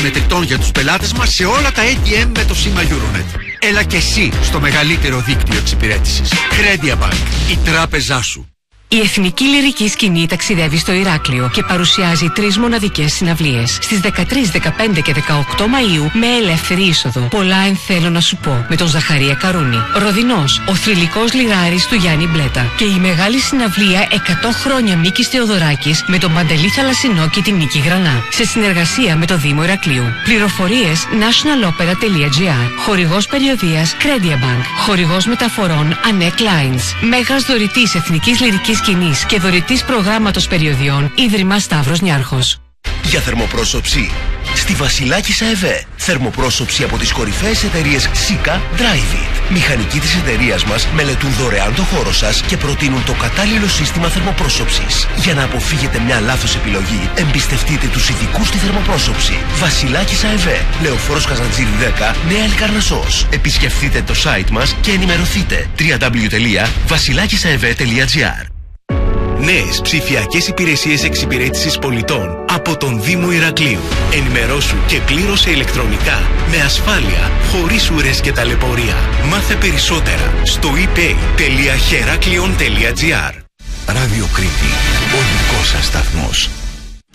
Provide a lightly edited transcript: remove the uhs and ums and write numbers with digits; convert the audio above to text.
μετρητών για τους πελάτες μας σε όλα τα ATM με το σήμα Euronet. Έλα και εσύ στο μεγαλύτερο δίκτυο εξυπηρέτησης. Crediabank, η τράπεζά σου. Η Εθνική Λυρική Σκηνή ταξιδεύει στο Ηράκλειο και παρουσιάζει 3 μοναδικές συναυλίες. Στις 13, 15 και 18 Μαΐου με ελεύθερη είσοδο. Πολλά εν θέλω να σου πω με τον Ζαχαρία Καρούνη. Ροδινός, ο θρυλικός λιράρης του Γιάννη Μπλέτα. Και η μεγάλη συναυλία 100 χρόνια Μίκης Θεοδωράκης με τον Παντελή Θαλασσινό και την Νίκη Γρανά. Σε συνεργασία με το Δήμο Ηρακλείου. Πληροφορίες nationalopera.gr. Χορηγός περιοδίας Crediabank. Χορηγός μεταφορών Annec Lines. Μέγας δωρητής Εθνικής Λυρικής Σκηνής και δωρητής προγράμματος περιοδιών Ίδρυμα Σταύρος Νιάρχος. Για θερμοπρόσωψη στη Βασιλάκισσα ΕΒΕ. Θερμοπρόσωψη από τις κορυφαίες εταιρείες Sika, Drive-It. Μηχανικοί της εταιρείας μας μελετούν δωρεάν το χώρο σας και προτείνουν το κατάλληλο σύστημα θερμοπρόσωψης. Για να αποφύγετε μια λάθος επιλογή, εμπιστευτείτε τους ειδικούς στη θερμοπρόσωψη. Βασιλάκισσα ΕΒΕ. Λεωφόρος Καζαντζήρη 10, Νέα Ελκαρνασσός. Επισκεφτείτε το site μας και ενημερωθείτε. www.βασιλάκισsaev.gr. Νέες ψηφιακές υπηρεσίες εξυπηρέτησης πολιτών από τον Δήμο Ηρακλείου. Ενημερώσου και πλήρωσε ηλεκτρονικά με ασφάλεια, χωρίς ουρές και ταλαιπωρία. Μάθε περισσότερα στο epay.heraklion.gr. Ράδιο Κρήτη, ο δικός σας σταθμός.